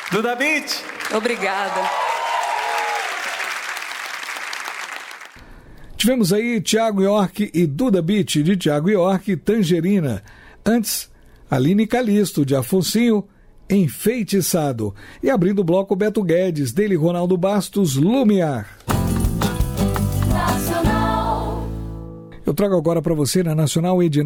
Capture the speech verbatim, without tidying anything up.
Duda Beat. Obrigada. Tivemos aí Thiago York e Duda Beat, de Thiago York, Tangerina. Antes, Aline Calisto, de Afonsinho, Enfeitiçado. E abrindo o bloco, Beto Guedes, dele Ronaldo Bastos, Lumiar. Eu trago agora para você na Nacional Edinaldo